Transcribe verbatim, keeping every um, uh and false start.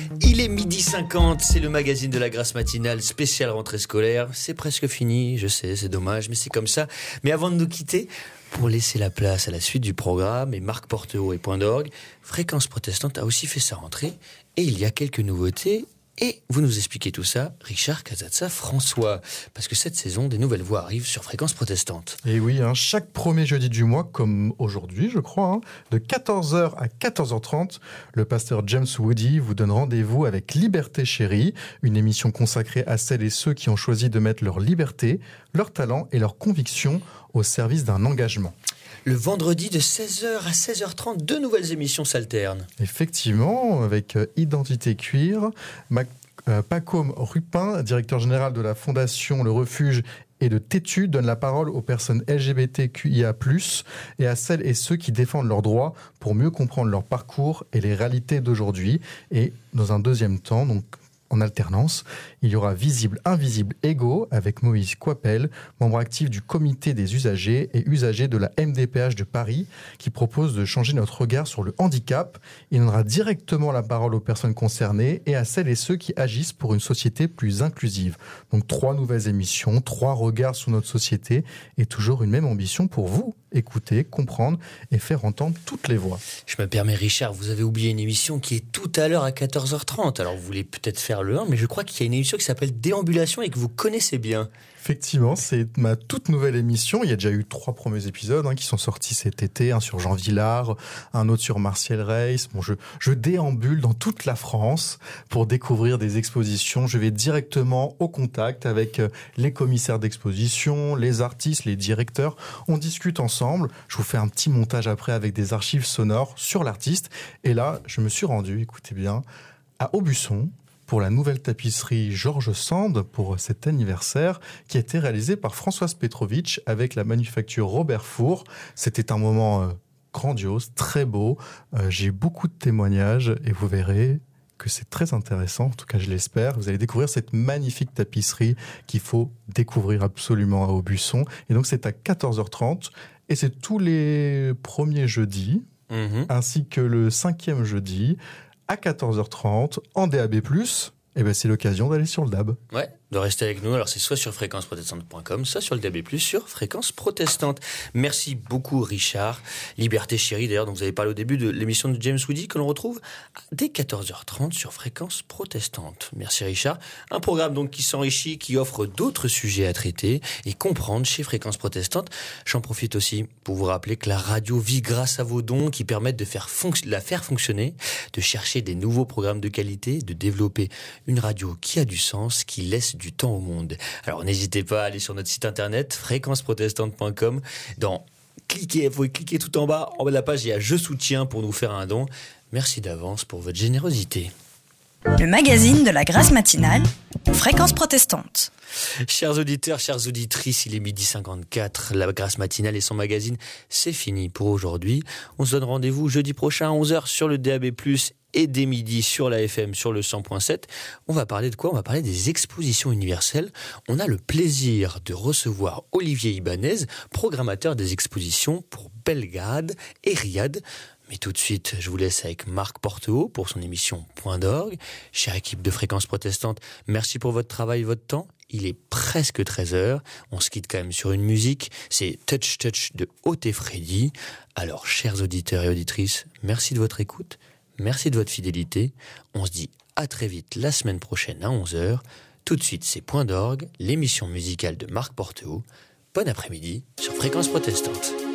Il est midi cinquante, c'est le magazine de la Grâce matinale spéciale rentrée scolaire. C'est presque fini, je sais, c'est dommage, mais c'est comme ça. Mais avant de nous quitter, pour laisser la place à la suite du programme, et Marc Porteau et Point d'Orgue, Fréquence Protestante a aussi fait sa rentrée. Et il y a quelques nouveautés. Et vous nous expliquez tout ça, Richard Casazza François, parce que cette saison, des nouvelles voix arrivent sur Fréquence Protestante. Et oui, hein, chaque premier jeudi du mois, comme aujourd'hui, je crois, hein, de quatorze heures à quatorze heures trente, le pasteur James Woody vous donne rendez-vous avec Liberté Chérie, une émission consacrée à celles et ceux qui ont choisi de mettre leur liberté, leur talent et leurs convictions au service d'un engagement. Le vendredi de seize heures à seize heures trente, deux nouvelles émissions s'alternent. Effectivement, avec euh, Identité Cuir, Mac- euh, Pacôme Rupin, directeur général de la Fondation Le Refuge et de Tétu, donne la parole aux personnes L G B T Q I A plus, et à celles et ceux qui défendent leurs droits pour mieux comprendre leur parcours et les réalités d'aujourd'hui. Et dans un deuxième temps, donc en alternance, il y aura Visible, Invisible, Égaux avec Moïse Coipel, membre actif du comité des usagers et usager de la M D P H de Paris, qui propose de changer notre regard sur le handicap. Il donnera directement la parole aux personnes concernées et à celles et ceux qui agissent pour une société plus inclusive. Donc trois nouvelles émissions, trois regards sur notre société et toujours une même ambition pour vous, écouter, comprendre et faire entendre toutes les voix. Je me permets, Richard, vous avez oublié une émission qui est tout à l'heure à quatorze heures trente. Alors vous voulez peut-être faire le un, mais je crois qu'il y a une émission qui s'appelle Déambulation et que vous connaissez bien. Effectivement, c'est ma toute nouvelle émission. Il y a déjà eu trois premiers épisodes hein, qui sont sortis cet été, un sur Jean Villard, un autre sur Martial Reiss. Bon, je, je déambule dans toute la France pour découvrir des expositions. Je vais directement au contact avec les commissaires d'exposition, les artistes, les directeurs. On discute ensemble. Je vous fais un petit montage après avec des archives sonores sur l'artiste. Et là, je me suis rendu, écoutez bien, à Aubusson, pour la nouvelle tapisserie Georges Sand pour cet anniversaire qui a été réalisée par Françoise Petrovitch avec la manufacture Robert Four. C'était un moment euh, grandiose, très beau. Euh, j'ai eu beaucoup de témoignages et vous verrez que c'est très intéressant, en tout cas je l'espère. Vous allez découvrir cette magnifique tapisserie qu'il faut découvrir absolument à Aubusson. Et donc c'est à quatorze heures trente et c'est tous les premiers jeudis, mmh. ainsi que le cinquième jeudi, à quatorze heures trente, en D A B plus, et ben c'est l'occasion d'aller sur le D A B. Ouais, de rester avec nous. Alors c'est soit sur fréquence protestante point com, soit sur le D A B plus, sur Fréquence Protestante. Merci beaucoup Richard. Liberté Chérie d'ailleurs, dont vous avez parlé au début de l'émission de James Woody, que l'on retrouve dès quatorze heures trente sur Fréquence Protestante. Merci Richard. Un programme donc qui s'enrichit, qui offre d'autres sujets à traiter et comprendre chez Fréquence Protestante. J'en profite aussi pour vous rappeler que la radio vit grâce à vos dons qui permettent de faire fonc- la faire fonctionner, de chercher des nouveaux programmes de qualité, de développer une radio qui a du sens, qui laisse du temps au monde. Alors n'hésitez pas à aller sur notre site internet fréquence protestante point com. Dans cliquez, vous pouvez cliquer tout en bas, en bas de la page, il y a Je soutiens pour nous faire un don. Merci d'avance pour votre générosité. Le magazine de la Grâce matinale, Fréquence Protestante. Chers auditeurs, chères auditrices, il est midi cinquante-quatre. La Grâce matinale et son magazine, c'est fini pour aujourd'hui. On se donne rendez-vous jeudi prochain à onze heures sur le D A B plus, et dès midi sur la F M, sur le cent point sept. On va parler de quoi ? On va parler des expositions universelles. On a le plaisir de recevoir Olivier Ibanez, programmateur des expositions pour Belgrade et Riyad. Mais tout de suite, je vous laisse avec Marc Porteau pour son émission Point d'Orgue. Chère équipe de Fréquence Protestante, merci pour votre travail et votre temps. Il est presque treize heures. On se quitte quand même sur une musique. C'est Touch Touch de Haute et Freddy. Alors, chers auditeurs et auditrices, merci de votre écoute. Merci de votre fidélité. On se dit à très vite la semaine prochaine à onze heures. Tout de suite, c'est Point d'Orgue, l'émission musicale de Marc Porteau. Bon après-midi sur Fréquence Protestante.